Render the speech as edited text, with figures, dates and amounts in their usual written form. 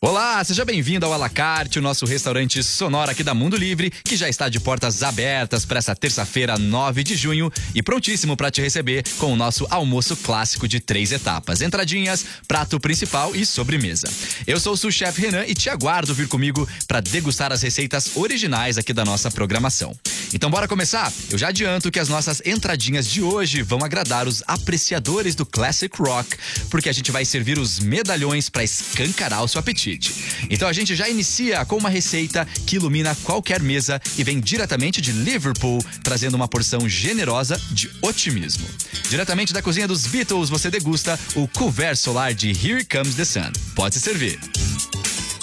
Olá, seja bem-vindo ao A La Carte, o nosso restaurante sonoro aqui da Mundo Livre, que já está de portas abertas para essa terça-feira, 9 de junho, e prontíssimo para te receber com o nosso almoço clássico de 3 etapas: entradinhas, prato principal e sobremesa. Eu sou o sous-chefe Renan e te aguardo vir comigo para degustar as receitas originais aqui da nossa programação. Então bora começar? Eu já adianto que as nossas entradinhas de hoje vão agradar os apreciadores do Classic Rock, porque a gente vai servir os medalhões para escancarar o seu apetite. Então a gente já inicia com uma receita que ilumina qualquer mesa e vem diretamente de Liverpool, trazendo uma porção generosa de otimismo. Diretamente da cozinha dos Beatles, você degusta o couvert solar de Here Comes the Sun. Pode se servir.